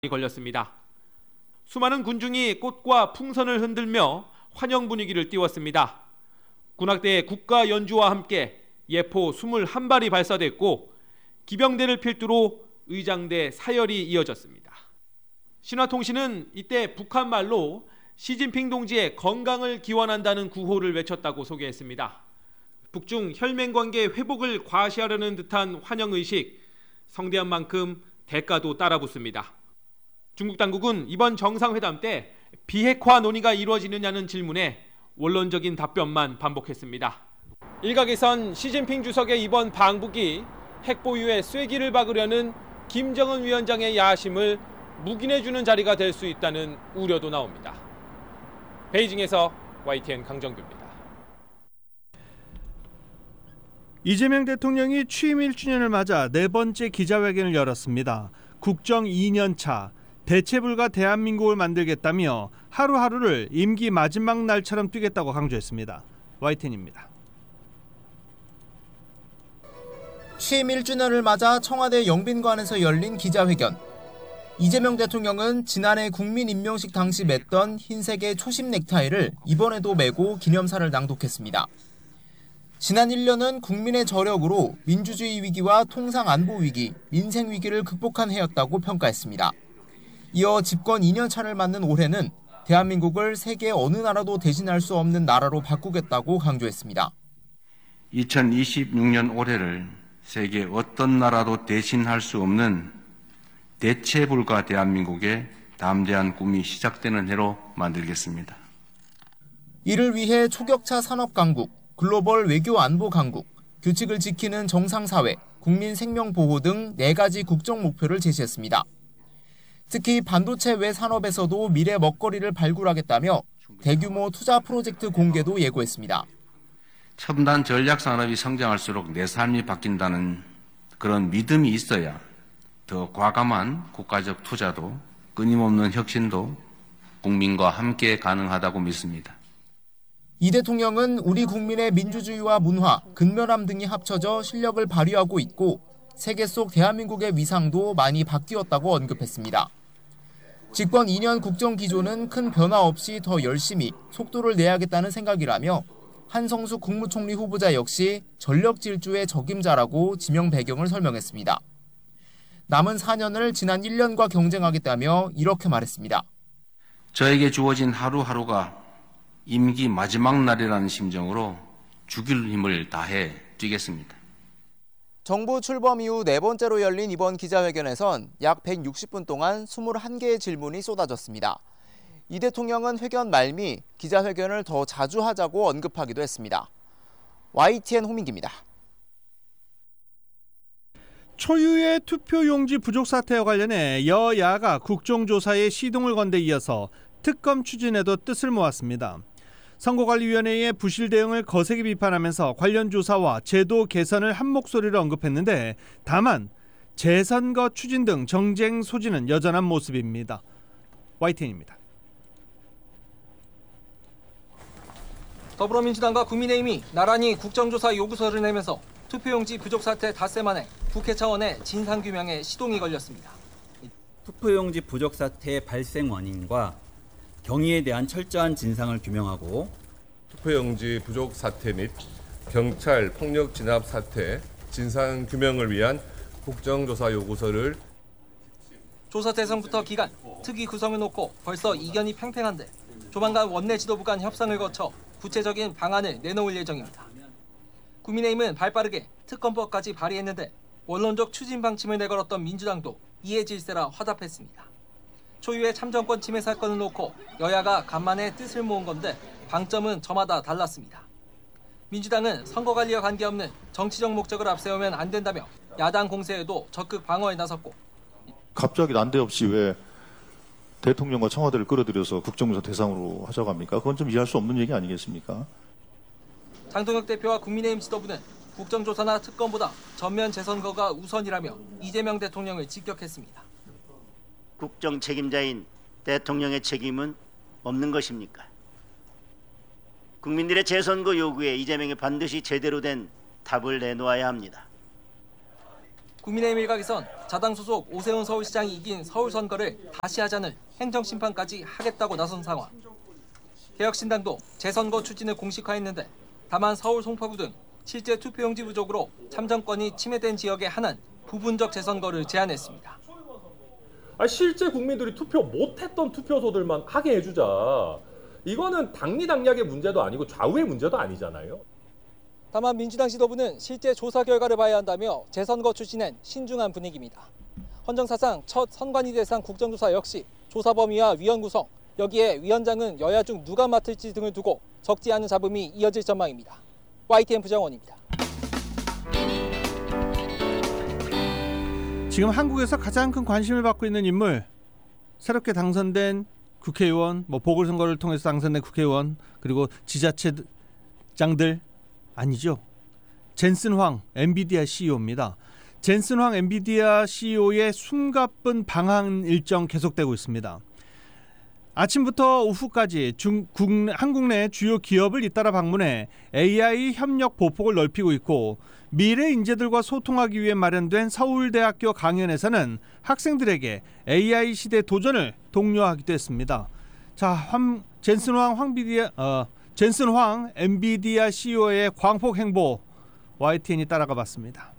걸렸습니다. 수많은 군중이 꽃과 풍선을 흔들며 환영 분위기를 띄웠습니다. 군악대의 국가 연주와 함께 예포 21발이 발사됐고 기병대를 필두로 의장대 사열이 이어졌습니다. 신화통신은 이때 북한 말로 시진핑 동지의 건강을 기원한다는 구호를 외쳤다고 소개했습니다. 북중 혈맹관계 회복을 과시하려는 듯한 환영의식, 성대한 만큼 대가도 따라붙습니다. 중국 당국은 이번 정상회담 때 비핵화 논의가 이루어지느냐는 질문에 원론적인 답변만 반복했습니다. 일각에선 시진핑 주석의 이번 방북이 핵 보유에 쐐기를 박으려는 김정은 위원장의 야심을 묵인해주는 자리가 될 수 있다는 우려도 나옵니다. 베이징에서 YTN 강정규입니다. 이재명 대통령이 취임 1주년을 맞아 네 번째 기자회견을 열었습니다. 국정 2년차, 대체불가 대한민국을 만들겠다며 하루하루를 임기 마지막 날처럼 뛰겠다고 강조했습니다. YTN입니다. 취임 1주년을 맞아 청와대 영빈관에서 열린 기자회견. 이재명 대통령은 지난해 국민임명식 당시 맸던 흰색의 초심 넥타이를 이번에도 메고 기념사를 낭독했습니다. 지난 1년은 국민의 저력으로 민주주의 위기와 통상 안보 위기, 민생 위기를 극복한 해였다고 평가했습니다. 이어 집권 2년차를 맞는 올해는 대한민국을 세계 어느 나라도 대신할 수 없는 나라로 바꾸겠다고 강조했습니다. 2026년 올해를 세계 어떤 나라도 대신할 수 없는 대체불가 대한민국의 담대한 꿈이 시작되는 해로 만들겠습니다. 이를 위해 초격차 산업 강국, 글로벌 외교 안보 강국, 규칙을 지키는 정상사회, 국민 생명 보호 등 4가지 국정 목표를 제시했습니다. 특히 반도체 외 산업에서도 미래 먹거리를 발굴하겠다며 대규모 투자 프로젝트 공개도 예고했습니다. 첨단 전략 산업이 성장할수록 내 삶이 바뀐다는 그런 믿음이 있어야 더 과감한 국가적 투자도 끊임없는 혁신도 국민과 함께 가능하다고 믿습니다. 이 대통령은 우리 국민의 민주주의와 문화, 근면함 등이 합쳐져 실력을 발휘하고 있고 세계 속 대한민국의 위상도 많이 바뀌었다고 언급했습니다. 집권 2년 국정 기조는 큰 변화 없이 더 열심히 속도를 내야겠다는 생각이라며 한성수 국무총리 후보자 역시 전력 질주의 적임자라고 지명 배경을 설명했습니다. 남은 4년을 지난 1년과 경쟁하겠다며 이렇게 말했습니다. 저에게 주어진 하루하루가 임기 마지막 날이라는 심정으로 죽일 힘을 다해 뛰겠습니다. 정부 출범 이후 네 번째로 열린 이번 기자회견에선 약 160분 동안 21개의 질문이 쏟아졌습니다. 이 대통령은 회견 말미 기자회견을 더 자주 하자고 언급하기도 했습니다. YTN 호민기입니다. 초유의 투표용지 부족 사태와 관련해 여야가 국정조사에 시동을 건 데 이어서 특검 추진에도 뜻을 모았습니다. 선거관리위원회의 부실 대응을 거세게 비판하면서 관련 조사와 제도 개선을 한 목소리로 언급했는데 다만 재선거 추진 등 정쟁 소지는 여전한 모습입니다. YTN입니다. 더불어민주당과 국민의힘이 나란히 국정조사 요구서를 내면서 투표용지 부족 사태 닷새 만에 국회 차원의 진상규명에 시동이 걸렸습니다. 투표용지 부족 사태의 발생 원인과 경위에 대한 철저한 진상을 규명하고 투표용지 부족 사태 및 경찰 폭력 진압 사태 진상 규명을 위한 국정조사 요구서를 조사 대상부터 기간, 특위 구성을 놓고 벌써 이견이 팽팽한데 조만간 원내 지도부 간 협상을 거쳐 구체적인 방안을 내놓을 예정입니다. 국민의힘은 발빠르게 특검법까지 발의했는데 원론적 추진 방침을 내걸었던 민주당도 이해 질세라 화답했습니다. 초유의 참정권 침해 사건을 놓고 여야가 간만에 뜻을 모은 건데 방점은 저마다 달랐습니다. 민주당은 선거관리와 관계없는 정치적 목적을 앞세우면 안 된다며 야당 공세에도 적극 방어에 나섰고 갑자기 난데없이 왜 대통령과 청와대를 끌어들여서 국정조사 대상으로 하자고 합니까? 그건 좀 이해할 수 없는 얘기 아니겠습니까? 장동혁 대표와 국민의힘 지도부는 국정조사나 특검보다 전면 재선거가 우선이라며 이재명 대통령을 직격했습니다. 국정 책임자인 대통령의 책임은 없는 것입니까? 국민들의 재선거 요구에 이재명이 반드시 제대로 된 답을 내놓아야 합니다. 국민의힘 일각에선 자당 소속 오세훈 서울시장이 이긴 서울 선거를 다시 하자는 행정심판까지 하겠다고 나선 상황. 개혁신당도 재선거 추진을 공식화했는데 다만 서울 송파구 등 실제 투표용지 부족으로 참정권이 침해된 지역에 한한 부분적 재선거를 제안했습니다. 실제 국민들이 투표 못했던 투표소들만 하게 해주자. 이거는 당리당략의 문제도 아니고 좌우의 문제도 아니잖아요. 다만 민주당 지도부는 실제 조사 결과를 봐야 한다며 재선거 추진엔 신중한 분위기입니다. 헌정사상 첫 선관위 대상 국정조사 역시 조사 범위와 위원 구성, 여기에 위원장은 여야 중 누가 맡을지 등을 두고 적지 않은 잡음이 이어질 전망입니다. YTN 부정원입니다. 지금 한국에서 가장 큰 관심을 받고 있는 인물, 새롭게 당선된 국회의원, 보궐선거를 통해서 당선된 국회의원, 그리고 지자체장들 아니죠. 젠슨 황 엔비디아 CEO입니다. 젠슨 황 엔비디아 CEO의 숨가쁜 방한 일정 계속되고 있습니다. 아침부터 오후까지 한국 내 주요 기업을 잇따라 방문해 AI 협력 보폭을 넓히고 있고, 미래 인재들과 소통하기 위해 마련된 서울대학교 강연에서는 학생들에게 AI 시대 도전을 독려하기도 했습니다. 자, 젠슨 황 엔비디아 CEO의 광폭 행보, YTN이 따라가 봤습니다.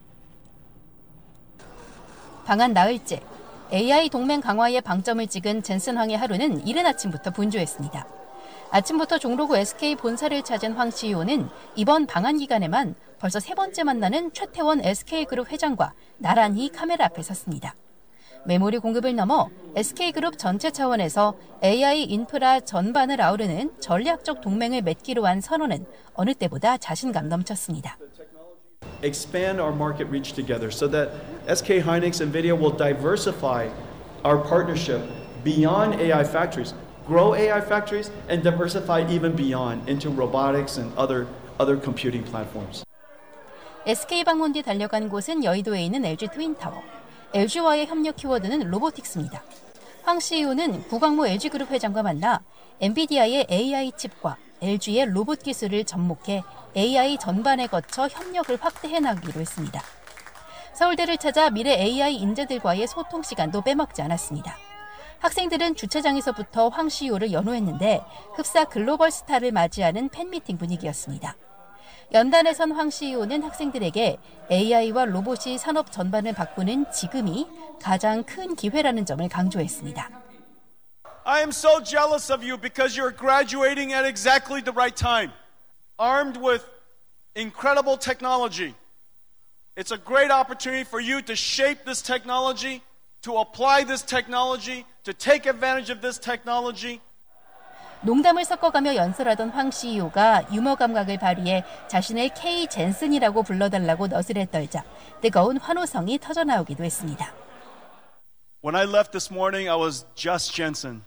방한 나흘째, AI 동맹 강화에 방점을 찍은 젠슨 황의 하루는 이른 아침부터 분주했습니다. 아침부터 종로구 SK 본사를 찾은 황 CEO는 이번 방한 기간에만 벌써 세 번째 만나는 최태원 SK그룹 회장과 나란히 카메라 앞에 섰습니다. 메모리 공급을 넘어 SK그룹 전체 차원에서 AI 인프라 전반을 아우르는 전략적 동맹을 맺기로 한 선언은 어느 때보다 자신감 넘쳤습니다. Expand our market reach together so that SK hynix and NVIDIA will diversify our partnership beyond AI factories, grow AI factories, and diversify even beyond into robotics and other computing platforms. SK 방문 뒤 달려간 곳은 여의도에 있는 LG 트윈타워. LG와의 협력 키워드는 로보틱스입니다. 황 CEO는 구광모 LG그룹 회장과 만나 엔비디아의 AI 칩과 LG의 로봇 기술을 접목해 AI 전반에 거쳐 협력을 확대해 나가기로 했습니다. 서울대를 찾아 미래 AI 인재들과의 소통 시간도 빼먹지 않았습니다. 학생들은 주차장에서부터 황 CEO를 연호했는데 흡사 글로벌 스타를 맞이하는 팬미팅 분위기였습니다. 연단에선 황 CEO는 학생들에게 AI와 로봇이 산업 전반을 바꾸는 지금이 가장 큰 기회라는 점을 강조했습니다. I am so jealous of you because you're graduating at exactly the right time, armed with incredible technology. It's a great opportunity for you to shape this technology, to apply this technology, to take advantage of this technology. 농담을 섞어가며 연설하던 황 CEO가 유머 감각을 발휘해 자신을 K 젠슨이라고 불러달라고 너스레 떨자 뜨거운 환호성이 터져나오기도 했습니다. When I left this morning, I was just Jensen.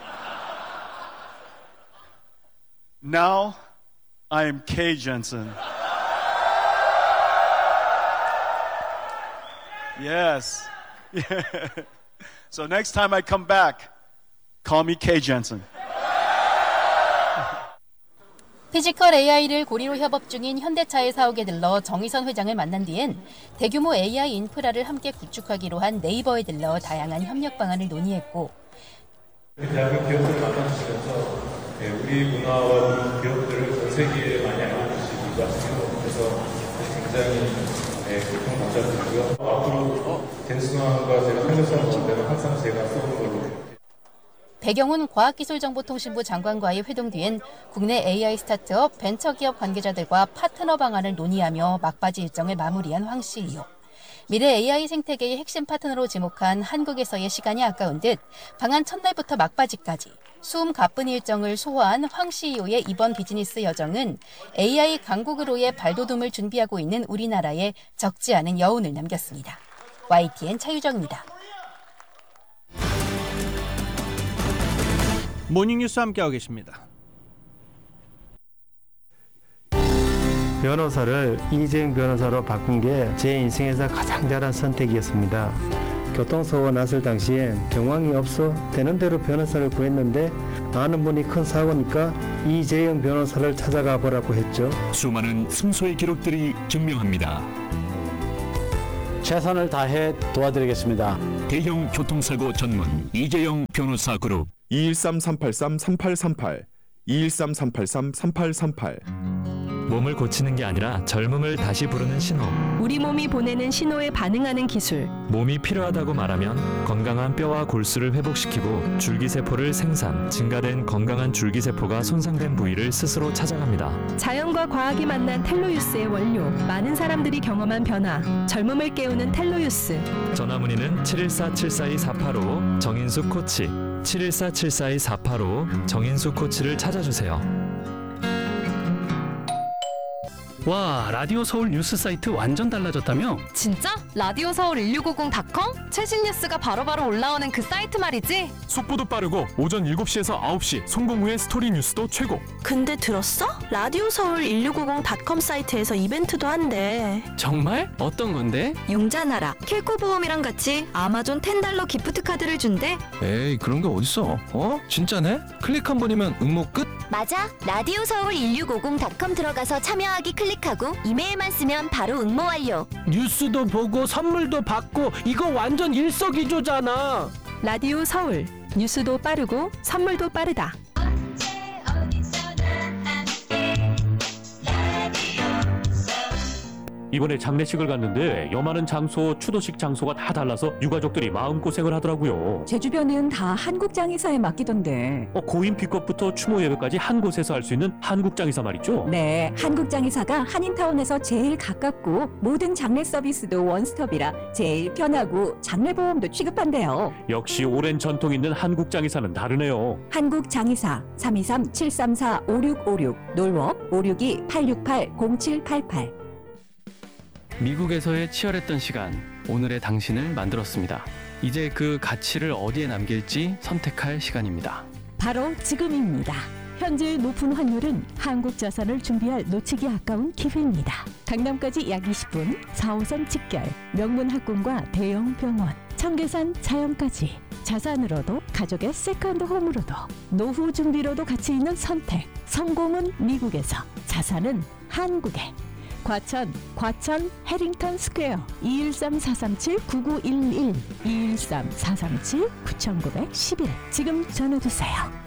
Now, I am K Jensen. Yes. So next time I come back, call me K Jensen. 피지컬 AI를 고리로 협업 중인 현대차의 사옥에 들러 정의선 회장을 만난 뒤엔 대규모 AI 인프라를 함께 구축하기로 한 네이버에 들러 다양한 협력 방안을 논의했고, 대학교 기업들을 만나주시면서 우리 문화와 기업들을 전 세계에 많이 알려주시기 같습니다. 그래서 굉장히 고통 감사드리고요. 앞으로 젠슨왕과 제가 삼겹살 먹을 때는 항상 제가 써본 걸로. 배경훈 과학기술정보통신부 장관과의 회동 뒤엔 국내 AI 스타트업 벤처기업 관계자들과 파트너 방안을 논의하며 막바지 일정을 마무리한 황 CEO. 미래 AI 생태계의 핵심 파트너로 지목한 한국에서의 시간이 아까운 듯 방한 첫날부터 막바지까지 수음 가쁜 일정을 소화한 황 CEO의 이번 비즈니스 여정은 AI 강국으로의 발돋움을 준비하고 있는 우리나라에 적지 않은 여운을 남겼습니다. YTN 차유정입니다. 모닝뉴스 함께하고 계십니다. 변호사를 이재용 변호사로 바꾼 게 제 인생에서 가장 잘한 선택이었습니다. 교통사고가 났을 당시엔 경황이 없어 되는 대로 변호사를 구했는데 아는 분이 큰 사고니까 이재용 변호사를 찾아가 보라고 했죠. 수많은 승소의 기록들이 증명합니다. 최선을 다해 도와드리겠습니다. 대형 교통사고 전문 이재영 변호사 그룹 213-383-3838 213-383-3838 몸을 고치는 게 아니라 젊음을 다시 부르는 신호. 우리 몸이 보내는 신호에 반응하는 기술. 몸이 필요하다고 말하면 건강한 뼈와 골수를 회복시키고 줄기세포를 생산, 증가된 건강한 줄기세포가 손상된 부위를 스스로 찾아갑니다. 자연과 과학이 만난 텔로유스의 원료. 많은 사람들이 경험한 변화. 젊음을 깨우는 텔로유스. 전화문의는 714-742-485 정인수 코치. 714-742-485 정인수 코치를 찾아주세요. 와, 라디오 서울 뉴스 사이트 완전 달라졌다며? 진짜? 라디오 서울 1650.com? 최신 뉴스가 바로바로 올라오는 그 사이트 말이지? 속보도 빠르고 오전 7시에서 9시 송공 후의 스토리 뉴스도 최고. 근데 들었어? 라디오 서울 1650.com 사이트에서 이벤트도 한대. 정말? 어떤 건데? 용자나라, 킬코보험이랑 같이 아마존 $10 기프트 카드를 준대. 에이, 그런 게 어딨어? 진짜네? 클릭 한 번이면 응모 끝? 맞아. 라디오 서울 1650.com 들어가서 참여하기 클릭하고 이메일만 쓰면 바로 응모 완료. 뉴스도 보고 선물도 받고 이거 완전 일석이조잖아. 라디오 서울. 뉴스도 빠르고 선물도 빠르다. 이번에 장례식을 갔는데 여많은 장소, 추도식 장소가 다 달라서 유가족들이 마음고생을 하더라고요. 제 주변은 다 한국장의사에 맡기던데. 고인 픽업부터 추모 예배까지 한 곳에서 할 수 있는 한국장의사 말이죠? 네, 한국장의사가 한인타운에서 제일 가깝고 모든 장례 서비스도 원스톱이라 제일 편하고 장례보험도 취급한대요. 역시 오랜 전통 있는 한국장의사는 다르네요. 한국장의사 323-734-5656 놀워 562-868-0788. 미국에서의 치열했던 시간, 오늘의 당신을 만들었습니다. 이제 그 가치를 어디에 남길지 선택할 시간입니다. 바로 지금입니다. 현재 높은 환율은 한국 자산을 준비할 놓치기 아까운 기회입니다. 강남까지 약 20분, 4호선 직결, 명문 학군과 대형 병원, 청계산 자연까지. 자산으로도 가족의 세컨드 홈으로도 노후 준비로도 가치 있는 선택. 성공은 미국에서, 자산은 한국에. 과천 해링턴 스퀘어 213-437-9911 213-437-9911 지금 전화주세요.